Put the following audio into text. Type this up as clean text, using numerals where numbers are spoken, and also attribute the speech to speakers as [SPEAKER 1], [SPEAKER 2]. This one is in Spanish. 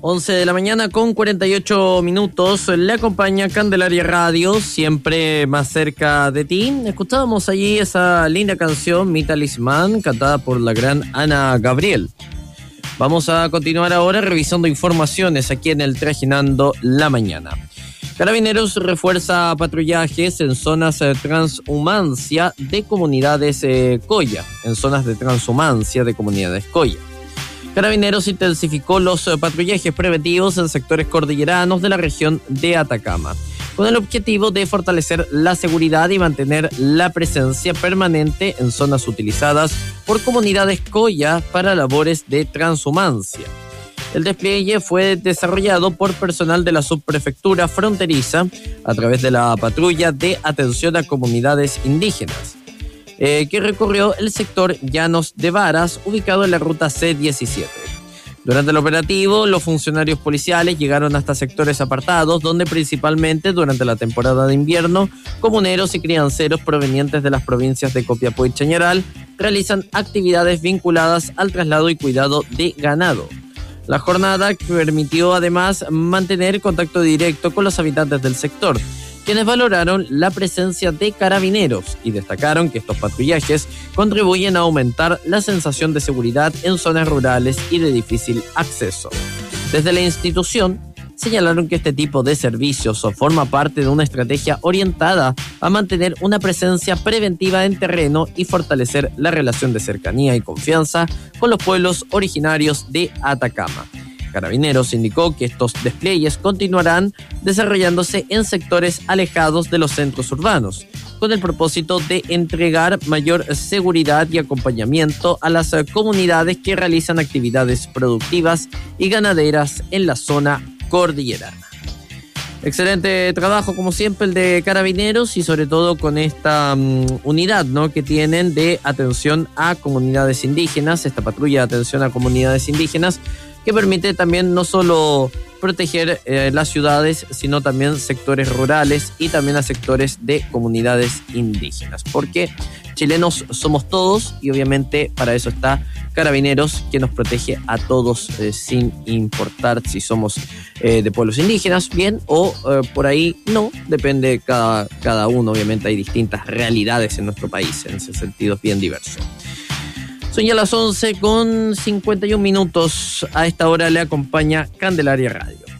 [SPEAKER 1] 11 de la mañana con 48 minutos. Le acompaña Candelaria Radio, siempre más cerca de ti. Escuchábamos allí esa linda canción, Mi Talismán, cantada por la gran Ana Gabriel. Vamos a continuar ahora revisando informaciones aquí en el Trajinando la Mañana. Carabineros refuerza patrullajes en zonas transhumancia de comunidades Coya. Carabineros intensificó los patrullajes preventivos en sectores cordilleranos de la región de Atacama, con el objetivo de fortalecer la seguridad y mantener la presencia permanente en zonas utilizadas por comunidades Coya para labores de transhumancia. El despliegue fue desarrollado por personal de la subprefectura fronteriza a través de la patrulla de atención a comunidades indígenas, que recorrió el sector Llanos de Varas, ubicado en la ruta C17. Durante el operativo, los funcionarios policiales llegaron hasta sectores apartados, donde principalmente durante la temporada de invierno, comuneros y crianceros provenientes de las provincias de Copiapó y Chañaral realizan actividades vinculadas al traslado y cuidado de ganado. La jornada permitió además mantener contacto directo con los habitantes del sector, quienes valoraron la presencia de carabineros y destacaron que estos patrullajes contribuyen a aumentar la sensación de seguridad en zonas rurales y de difícil acceso. Desde la institución, señalaron que este tipo de servicios forma parte de una estrategia orientada a mantener una presencia preventiva en terreno y fortalecer la relación de cercanía y confianza con los pueblos originarios de Atacama. Carabineros indicó que estos despliegues continuarán desarrollándose en sectores alejados de los centros urbanos, con el propósito de entregar mayor seguridad y acompañamiento a las comunidades que realizan actividades productivas y ganaderas en la zona cordillerana. Excelente trabajo, como siempre, el de Carabineros y sobre todo con esta unidad, ¿no?, que tienen de atención a comunidades indígenas, esta patrulla de atención a comunidades indígenas, que permite también no solo proteger las ciudades, sino también sectores rurales y también a sectores de comunidades indígenas, porque chilenos somos todos y obviamente para eso está Carabineros, que nos protege a todos sin importar si somos de pueblos indígenas, bien, o por ahí no, depende cada uno, obviamente hay distintas realidades en nuestro país, en ese sentido es bien diverso. Son ya las 11 con 51 minutos. A esta hora le acompaña Candelaria Radio.